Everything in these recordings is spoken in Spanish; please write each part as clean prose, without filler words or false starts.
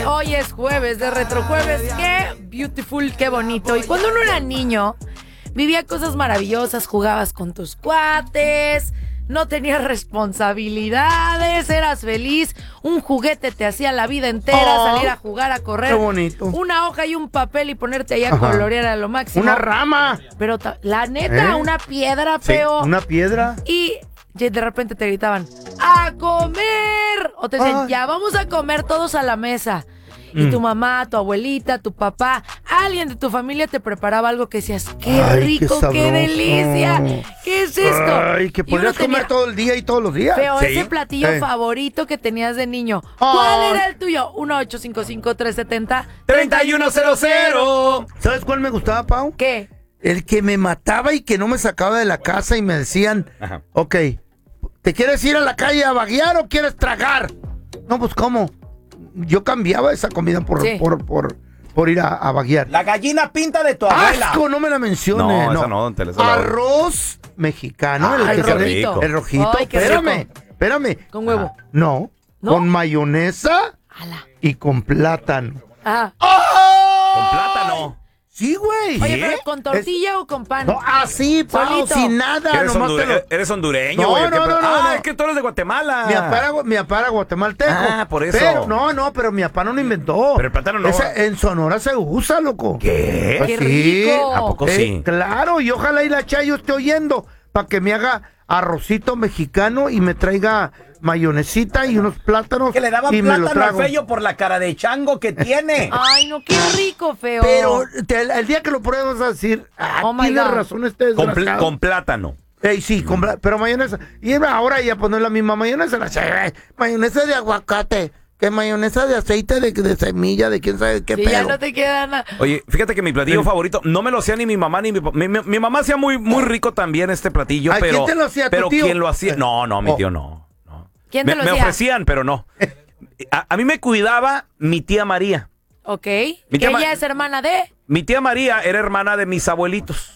Hoy es jueves de Retrojueves. Qué beautiful, qué bonito. Y cuando uno era niño, vivía cosas maravillosas, jugabas con tus cuates, no tenías responsabilidades, eras feliz, un juguete te hacía la vida entera, salir a jugar, a correr. Qué bonito. Una hoja y un papel y ponerte ahí a colorear a lo máximo. Una rama. Pero la neta, una piedra, feo. Una piedra. Y de repente te gritaban, ¡a comer! O te decían, ya vamos a comer todos a la mesa. Y tu mamá, tu abuelita, tu papá, alguien de tu familia te preparaba algo que decías, ¡qué rico, qué delicia! ¿Qué es esto? Ay, que podrías comer todo el día y todos los días. Pero ese platillo favorito que tenías de niño, ¿cuál era el tuyo? 1-855-370-3100. ¿Sabes cuál me gustaba, Pau? ¿Qué? El que me mataba y que no me sacaba de la casa y me decían, ok, ¿te quieres ir a la calle a vaguear o quieres tragar? No, pues, ¿cómo? Yo cambiaba esa comida por ir a vaguear. La gallina pinta de tu abuela. ¡Asco! No me la menciones. No, esa no, arroz mexicano. El rojito. El rojito. Ay, qué Espérame. ¿Con huevo? No. Con mayonesa y con plátano. Con plátano. Sí, güey. Oye, pero ¿con tortilla o con pan? No, así, Pau, sin nada. Eres hondureño, güey. No. Es que tú eres de Guatemala. Mi papá era guatemalteco. Ah, por eso. Pero, pero mi papá no lo inventó. Pero el plátano no. En Sonora se usa, loco. ¿Qué? Pues ¡Qué sí. rico! ¿A poco sí? Claro, y ojalá y la Chayo esté oyendo para que me haga arrocito mexicano y me traiga mayonesita y unos plátanos. Que le daban y me lo plátano al trago. Fello por la cara de chango que tiene. Ay, no, qué rico, feo. Pero el día que lo pruebes vas a decir, tienes razón este desgraciado. Con plátano. Sí, pero mayonesa. Y ahora ya pues no es la misma mayonesa. Mayonesa de aguacate. Que mayonesa de aceite de semilla, de quién sabe qué pedo. Ya no te queda nada. Oye, fíjate que mi platillo favorito, no me lo hacía ni mi mamá ni mi mamá hacía muy rico también este platillo, pero ¿quién te lo hacía, tu pero tío? ¿quién lo hacía? No, mi tío no. ¿Quién te lo hacía? Me ofrecían, pero no. A mí me cuidaba mi tía María. Ok. Que ella es hermana de... Mi tía María era hermana de mis abuelitos.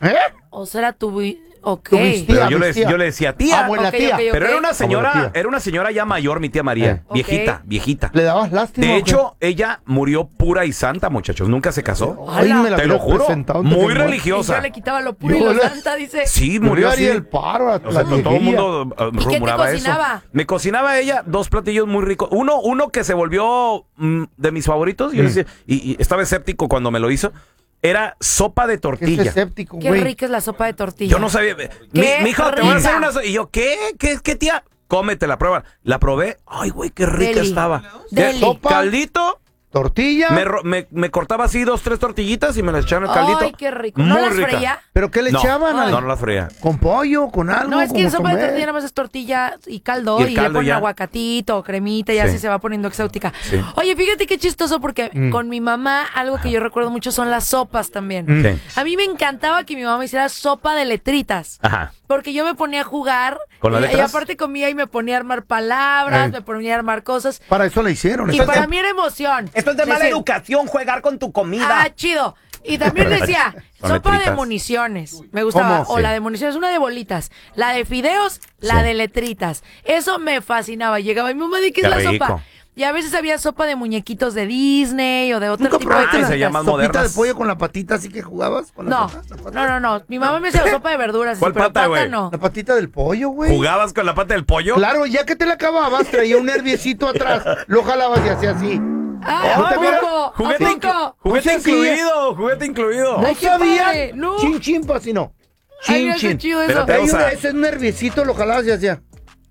O será tu... Ok. Pero yo le decía tía. Abuela tía. Ok. Pero era una señora ya mayor, mi tía María. Viejita. ¿Le dabas lástima? De hecho, ella murió pura y santa, muchachos. Nunca se casó. Ay, me la Te lo juro. Muy Y yo religiosa. le quitaba lo puro y lo santa, dice. Sí, murió así. el paro. O sea, todo el mundo ¿Y qué te rumoraba eso. cocinaba? Me cocinaba ella 2 platillos muy ricos. Uno que se volvió de mis favoritos. Yo decía, y estaba escéptico cuando me lo hizo. Era sopa de tortilla. ¿Qué es escéptico, Qué güey? rica es la sopa de tortilla. Yo no sabía. Mi hijo, te voy a hacer una sopa. Y yo, ¿qué, tía? Cómete la prueba. La probé. Ay, güey, qué rica Deli. estaba. Deli. Sopa, caldito. Tortilla. Me cortaba así 2, 3 tortillitas y me las echaban en el caldito. Ay, qué rico. ¿No Muy las rica. freía? ¿Pero qué le echaban? No las freía. ¿Con pollo? ¿Con algo? No, es que en ¿Cómo sopa de comer? tortilla nada más es tortilla y caldo Y y, el le caldo ponen ya. aguacatito o cremita y así se va poniendo exótica. Sí. Oye, fíjate qué chistoso porque con mi mamá algo que yo recuerdo mucho son las sopas también. Sí. A mí me encantaba que mi mamá me hiciera sopa de letritas. Ajá. Porque yo me ponía a jugar ¿Con las y letras? aparte comía y me ponía a armar palabras, me ponía a armar cosas. Para eso la hicieron. Y para mí era emoción. Esto es de mala Decir, educación, jugar con tu comida. chido. Y también decía, Con sopa de letritas. municiones. Me gustaba. ¿Cómo? O Sí. la de municiones, una de bolitas. La de fideos, la de letritas. Eso me fascinaba. Llegaba y mi mamá, ¿de qué es Qué la rico. sopa? Y a veces había sopa de muñequitos de Disney o de otro ¿Nunca tipo de probaste cosas. se llama sopita modernas? de pollo con la patita así que jugabas? Con la No, pata, la pata. no. Mi mamá me hacía sopa de verduras. ¿Cuál pero pata, güey? no. La patita del pollo, güey. ¿Jugabas con la pata del pollo? Claro, ya que te la acababas, traía un nerviecito atrás. Lo jalabas y hacía así. ¡Ay, ¿No te ¿a mira? poco? Juguete, ¿A poco? juguete No sé si- incluido, juguete incluido. ¿No Ay, qué sabían? padre, no. Chin, chin, pues, si no. Ay, Chin, mira, qué chin. chido eso. Espérate, Hay o sea- ese nerviecito, lo jalabas y hacía.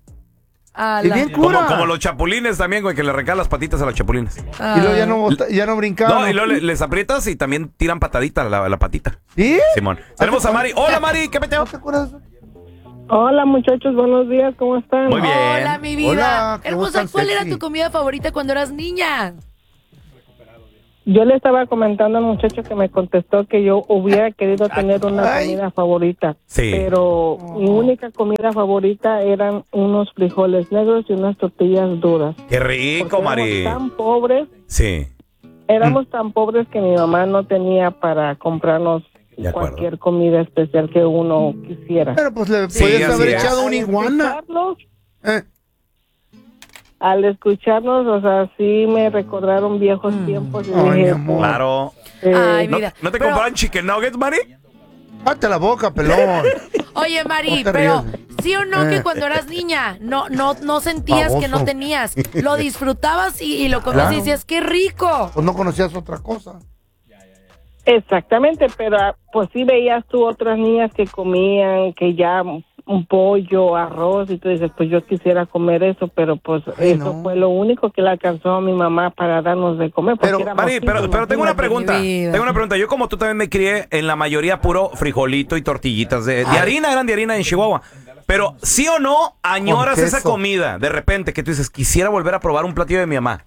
Ala. Es bien cura. Como los chapulines también, güey, que le regalan las patitas a los chapulines. Y luego ya no brincaban. No, y luego les aprietas y también tiran patadita la patita. ¿Sí? Simón. Tenemos a Mari. Hola, Mari, ¿qué peteo? ¿No te acuerdas? Hola muchachos, buenos días, ¿cómo están? Muy bien. Hola, mi vida. Hola, qué voz Hermosa, tan ¿cuál era sexy. tu comida favorita cuando eras niña? Yo le estaba comentando al muchacho que me contestó que yo hubiera querido tener una Ay. comida favorita, Sí. pero mi única comida favorita eran unos frijoles negros y unas tortillas duras. Qué rico, Porque Mari. Sí. éramos tan pobres que mi mamá no tenía para comprarnos De acuerdo. cualquier comida especial que uno quisiera. Pero pues le Sí, podías así haber es. echado una iguana. Carlos, Eh, al escucharnos, o sea, sí me recordaron viejos tiempos. Y Ay, dije, mi amor. Claro. Ay, ¿No, mira. ¿no te pero- compraron chicken nuggets, Mari? Cállate la boca, pelón. Oye, Mari, No te pero rías. sí o no que cuando eras niña no sentías que no Baboso. tenías, lo disfrutabas y lo comías y Claro. decías, qué rico. Pues no conocías otra cosa. exactamente, pero pues sí veías tú otras niñas que comían, que ya un pollo, arroz, y tú dices, pues yo quisiera comer eso, pero pues Ay, eso no. fue lo único que le alcanzó a mi mamá para darnos de comer. porque Pero, éramos Mari, pero cinco, tengo una imagínate. pregunta. mi vida. Tengo una pregunta. Yo como tú también me crié en la mayoría puro frijolito y tortillitas de harina, eran de harina en Chihuahua. Pero sí o no añoras Con esa queso. comida de repente que tú dices, quisiera volver a probar un platillo de mi mamá.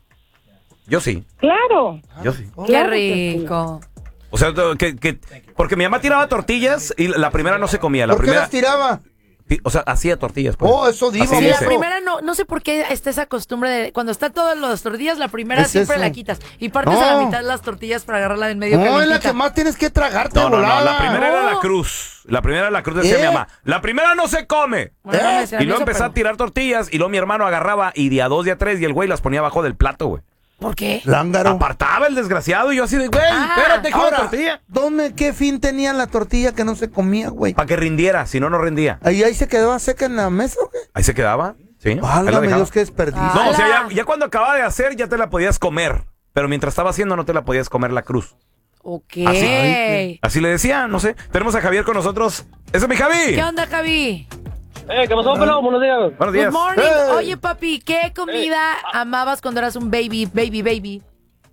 Yo sí. Claro. Yo sí. Qué Claro que sí. rico. O sea, porque mi mamá tiraba tortillas y la primera no se comía. La ¿Por qué primera, las tiraba? o sea, hacía tortillas. pues. Oh, eso digo. Así Sí, dice. la eso. primera no sé por qué está esa costumbre de cuando está todas las tortillas, la primera Es siempre eso. la quitas y partes No. a la mitad las tortillas para agarrarla del medio No, es la calientita. que más tienes que tragarte No, volada. la primera era la No. cruz. La primera era la cruz, decía ¿Eh? mi mamá. La primera no se come. Bueno, no me decían Y luego eso, empezó a pero- tirar tortillas y luego mi hermano agarraba y de a 2, de a 3 y el güey las ponía abajo del plato, güey. ¿Por qué? Lángaro. Apartaba el desgraciado y yo así de, güey, espérate, hijo de Ahora, tortilla. ¿qué fin tenía la tortilla que no se comía, güey? Para que rindiera, si no, no rendía. ¿Ahí se quedaba seca en la mesa o qué? Ahí se quedaba, ¿sí? Ahí la Válgame dejaba. Dios, qué desperdicio. Ah. No, o sea, ¡Hala! ya cuando acababa de hacer ya te la podías comer. Pero mientras estaba haciendo no te la podías comer la cruz. Ok. Así le decía, no sé. Tenemos a Javier con nosotros. ¡Ese es mi Javi! ¿Qué onda, Javi? ¿Qué pasó, pelón? Buenos días. Buenos Good días. morning. Hey. Oye, papi, ¿qué comida amabas cuando eras un baby?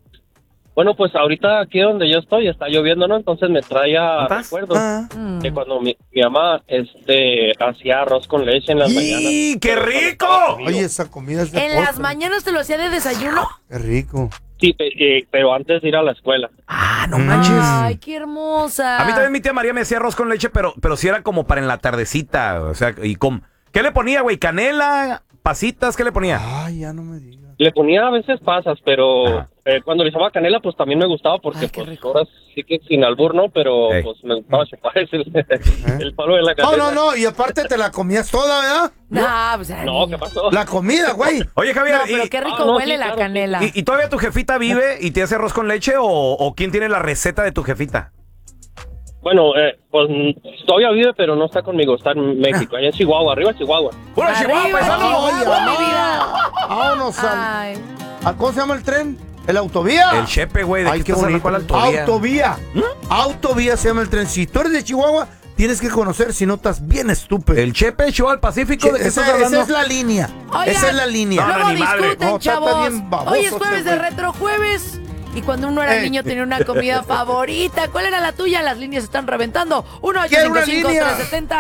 Bueno, pues ahorita aquí donde yo estoy está lloviendo, ¿no? Entonces me trae a ¿Estás? recuerdos Ah. de cuando mi mamá hacía arroz con leche en las mañanas. ¡Y qué rico! Oye, esa comida es de ¿En las postre. mañanas te lo hacía de desayuno? Qué rico. Sí, pero antes de ir a la escuela. Ah, no manches. Ay, qué hermosa. A mí también mi tía María me hacía arroz con leche, pero sí era como para en la tardecita. O sea, ¿qué le ponía, güey? ¿Canela? ¿Pasitas? ¿Qué le ponía? Ay, ya no me digas. Le ponía a veces pasas, pero Ajá. cuando le echaba canela, pues también me gustaba porque, Ay, qué pues, rico. ahora sí que sin albur, ¿no? Pero, Ey. pues, me gustaba chupar el palo de la No, canela. no, y aparte te la comías toda, ¿verdad? No, pues era No, niño. ¿qué pasó? La comida, güey. Oye, Javier, No, pero qué rico no, huele sí, la claro, canela. ¿y todavía tu jefita vive y te hace arroz con leche o quién tiene la receta de tu jefita? Bueno, pues todavía vive, pero no está conmigo. Está en México, allá en Chihuahua, arriba de Chihuahua. ¡Pura Arriba, Chihuahua, paisano! Chihuahua, Oye, mi vida. Vámonos Ay. ¿cómo se llama el tren? ¿El autovía? El chepe, güey. ¿De Ay, qué qué estás hablando? bonito. ¿Cuál autovía? Autovía. Autovía se llama el tren. Si tú eres de Chihuahua, tienes que conocer, si no estás bien estúpido. El chepe Chihuahua al Pacífico. ¿De qué estás Esa hablando? es la línea. Oigan, Esa es la línea. No, Luego ni madre. discuten, No, está chavos. bien baboso Hoy es este jueves de güey. retrojueves. Y cuando uno era niño tenía una comida favorita. ¿Cuál era la tuya? Las líneas están reventando. 1 Quiero una 855 línea. 370